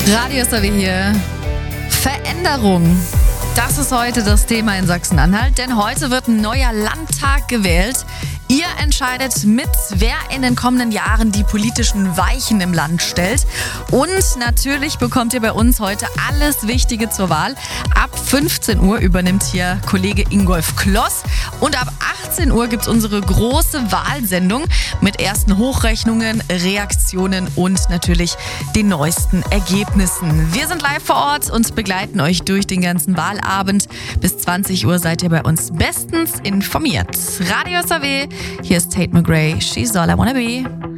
Radio SAW hier. Veränderung. Das ist heute das Thema in Sachsen-Anhalt, denn heute wird ein neuer Landtag gewählt. Ihr entscheidet mit, wer in den kommenden Jahren die politischen Weichen im Land stellt. Und natürlich bekommt ihr bei uns heute alles Wichtige zur Wahl. Ab 15 Uhr übernimmt hier Kollege Ingolf Kloss. Und ab 18 Uhr gibt es unsere große Wahlsendung mit ersten Hochrechnungen, Reaktionen und natürlich den neuesten Ergebnissen. Wir sind live vor Ort und begleiten euch durch den ganzen Wahlabend. Bis 20 Uhr seid ihr bei uns bestens informiert. Radio SAW. Hier ist Tate McRae, She's All I Wanna Be.